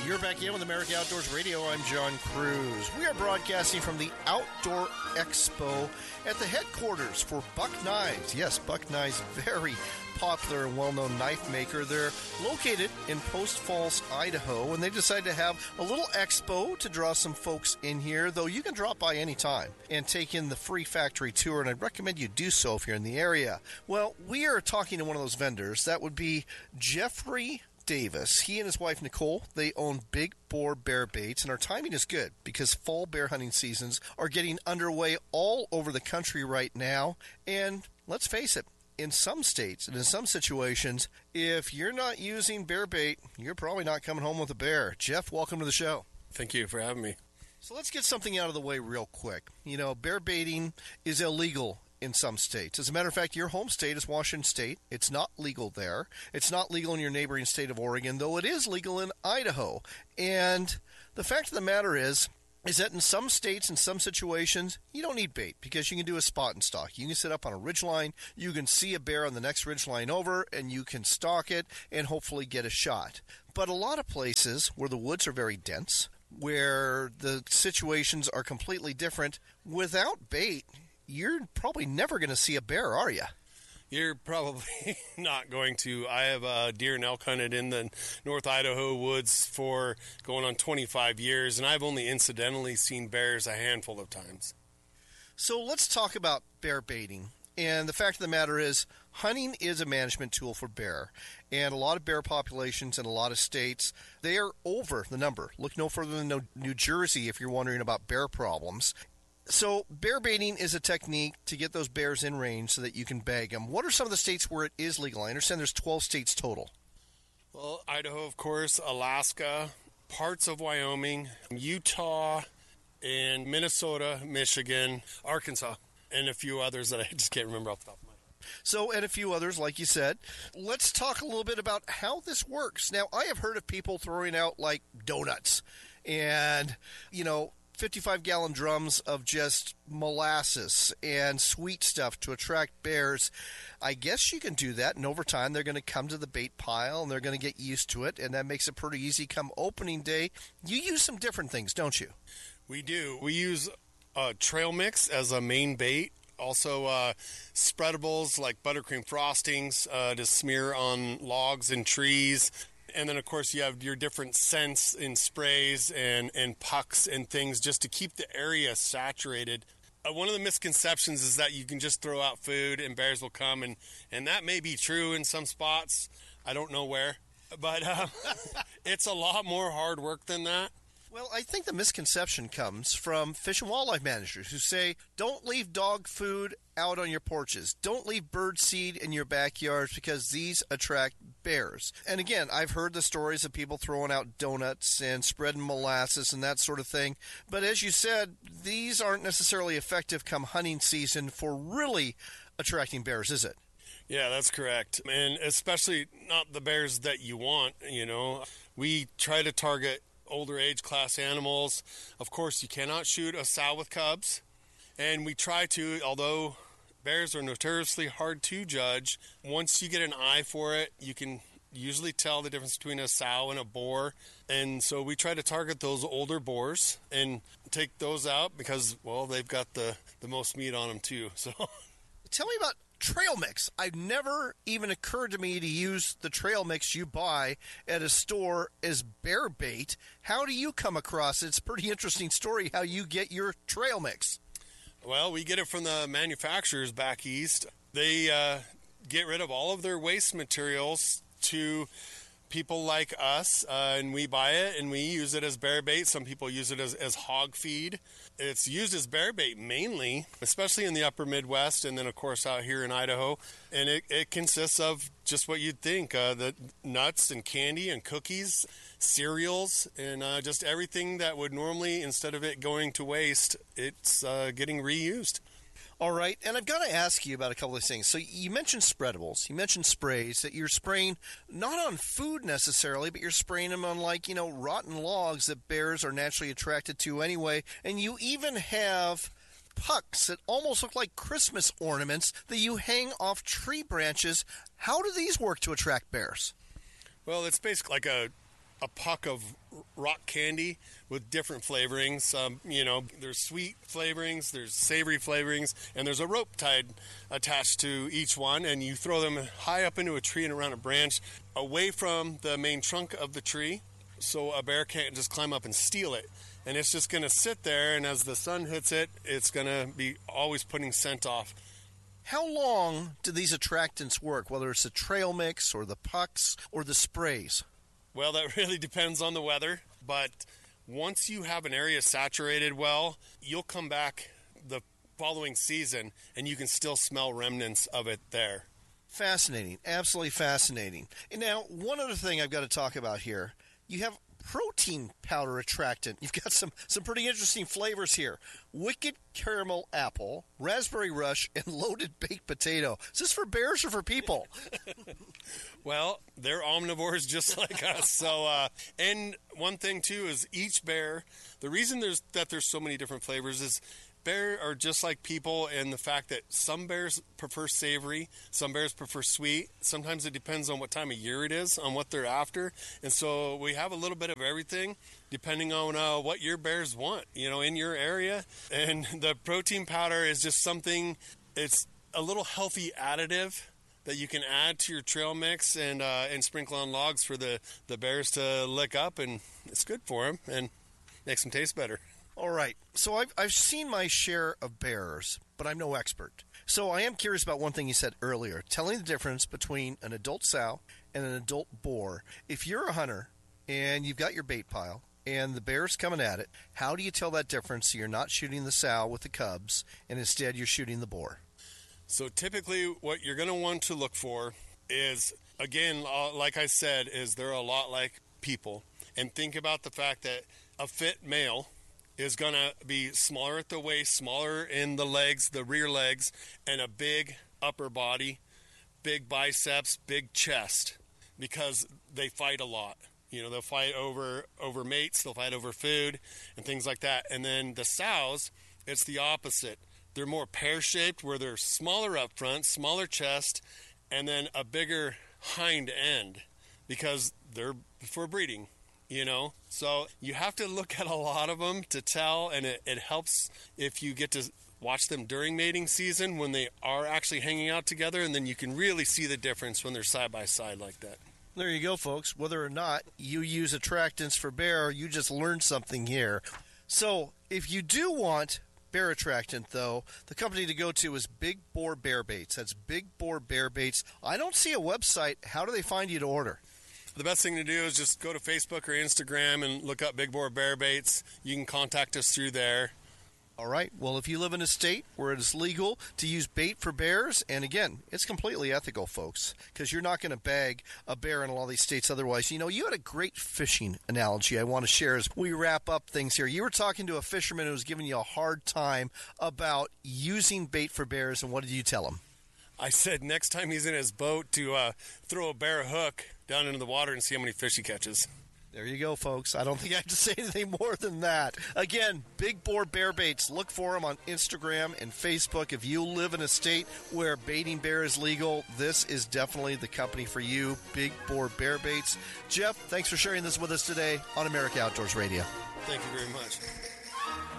You're back in with America Outdoors Radio. I'm John Cruz. We are broadcasting from the Outdoor Expo at the headquarters for Buck Knives. Yes, Buck Knives, very popular and well-known knife maker. They're located in Post Falls, Idaho, and they decided to have a little expo to draw some folks in here, though you can drop by anytime and take in the free factory tour, and I'd recommend you do so if you're in the area. Well, we are talking to one of those vendors. That would be Jeffrey Davis. He and his wife Nicole, they own Big Boar Bear Baits, and our timing is good because fall bear hunting seasons are getting underway all over the country right now. And let's face it, in some states and in some situations, if you're not using bear bait, you're probably not coming home with a bear. Jeff, welcome to the show. Thank you for having me. So let's get something out of the way real quick. You know, bear baiting is illegal in some states. As a matter of fact, your home state is Washington State. It's not legal there. It's not legal in your neighboring state of Oregon, though it is legal in Idaho. And the fact of the matter is that in some states, in some situations, you don't need bait because you can do a spot and stalk. You can sit up on a ridgeline, you can see a bear on the next ridgeline over, and you can stalk it and hopefully get a shot. But a lot of places where the woods are very dense, where the situations are completely different, without bait, you're probably never going to see a bear, are you? You're probably not going to. I have deer and elk hunted in the North Idaho woods for going on 25 years, and I've only incidentally seen bears a handful of times. So let's talk about bear baiting. And the fact of the matter is, hunting is a management tool for bear. And a lot of bear populations in a lot of states, they are over the number. Look no further than New Jersey if you're wondering about bear problems. So bear baiting is a technique to get those bears in range so that you can bag them. What are some of the states where it is legal? I understand there's 12 states total. Well, Idaho, of course, Alaska, parts of Wyoming, Utah, and Minnesota, Michigan, Arkansas, and a few others that I just can't remember off the top of my head. So, and a few others, like you said. Let's talk a little bit about how this works. Now, I have heard of people throwing out, like, donuts and, 55-gallon drums of just molasses and sweet stuff to attract bears. I guess you can do that, and over time they're going to come to the bait pile, and they're going to get used to it, and that makes it pretty easy come opening day. You use some different things, don't you? We do. We use trail mix as a main bait. Also, spreadables like buttercream frostings to smear on logs and trees. And then, of course, you have your different scents in sprays and pucks and things just to keep the area saturated. One of the misconceptions is that you can just throw out food and bears will come, and that may be true in some spots. I don't know where. But it's a lot more hard work than that. Well, I think the misconception comes from fish and wildlife managers who say, don't leave dog food out on your porches. Don't leave bird seed in your backyards because these attract bears. And again, I've heard the stories of people throwing out donuts and spreading molasses and that sort of thing. But as you said, these aren't necessarily effective come hunting season for really attracting bears, is it? Yeah, that's correct. And especially not the bears that you want, We try to target older age class animals. Of course, you cannot shoot a sow with cubs. And we try to, although bears are notoriously hard to judge, once you get an eye for it, you can usually tell the difference between a sow and a boar. And so we try to target those older boars and take those out because, well, they've got the most meat on them too. So tell me about trail mix. I've never even occurred to me to use the trail mix you buy at a store as bear bait. How do you come across it? It's a pretty interesting story how you get your trail mix. Well, we get it from the manufacturers back east. They get rid of all of their waste materials to people like us, and we buy it and we use it as bear bait. Some people use it as hog feed. It's used as bear bait mainly, especially in the upper Midwest and then, of course, out here in Idaho. And it consists of just what you'd think, the nuts and candy and cookies, cereals, and just everything that would normally, instead of it going to waste, it's getting reused. All right, and I've got to ask you about a couple of things. So you mentioned spreadables, you mentioned sprays, that you're spraying not on food necessarily, but you're spraying them on rotten logs that bears are naturally attracted to anyway. And you even have pucks that almost look like Christmas ornaments that you hang off tree branches. How do these work to attract bears? Well, it's basically like a a puck of rock candy with different flavorings. There's sweet flavorings, there's savory flavorings, and there's a rope tied attached to each one, and you throw them high up into a tree and around a branch away from the main trunk of the tree, so a bear can't just climb up and steal it. And it's just going to sit there, and as the sun hits it, it's going to be always putting scent off. How long do these attractants work, whether it's the trail mix or the pucks or the sprays? Well, that really depends on the weather, but once you have an area saturated well, you'll come back the following season and you can still smell remnants of it there. Fascinating. Absolutely fascinating. And now, one other thing I've got to talk about here. You have protein powder attractant. You've got some pretty interesting flavors here. Wicked caramel apple, raspberry rush, and loaded baked potato. Is this for bears or for people? Well, they're omnivores just like us. So, and one thing too is each bear. The reason there's so many different flavors is bears are just like people, and the fact that some bears prefer savory, some bears prefer sweet. Sometimes it depends on what time of year it is, on what they're after, and so we have a little bit of everything depending on what your bears want, in your area. And the protein powder is just something. It's a little healthy additive that you can add to your trail mix and sprinkle on logs for the bears to lick up, and it's good for them and makes them taste better. All right. So I've seen my share of bears, but I'm no expert. So I am curious about one thing you said earlier, telling the difference between an adult sow and an adult boar. If you're a hunter and you've got your bait pile and the bear's coming at it, how do you tell that difference so you're not shooting the sow with the cubs and instead you're shooting the boar? So typically what you're going to want to look for is, again, like I said, is they're a lot like people. And think about the fact that a fit male is going to be smaller at the waist, smaller in the legs, the rear legs, and a big upper body, big biceps, big chest, because they fight a lot. They'll fight over mates, they'll fight over food, and things like that. And then the sows, it's the opposite. They're more pear-shaped, where they're smaller up front, smaller chest, and then a bigger hind end, because they're for breeding. So you have to look at a lot of them to tell, and it helps if you get to watch them during mating season when they are actually hanging out together, and then you can really see the difference when they're side by side like that. There you go, folks. Whether or not you use attractants for bear, you just learned something here. So if you do want bear attractant, though, the company to go to is Big Boar Bear Baits. That's Big Boar Bear Baits. I don't see a website. How do they find you to order? The best thing to do is just go to Facebook or Instagram and look up Big Boar Bear Baits. You can contact us through there. All right. Well, if you live in a state where it is legal to use bait for bears, and again, it's completely ethical, folks, because you're not going to bag a bear in a lot of these states otherwise. You had a great fishing analogy I want to share as we wrap up things here. You were talking to a fisherman who was giving you a hard time about using bait for bears, and what did you tell him? I said next time he's in his boat to throw a bear hook down into the water and see how many fish he catches. There you go, folks. I don't think I have to say anything more than that. Again, Big Boar Bear Baits. Look for them on Instagram and Facebook. If you live in a state where baiting bear is legal, this is definitely the company for you, Big Boar Bear Baits. Jeff, thanks for sharing this with us today on America Outdoors Radio. Thank you very much.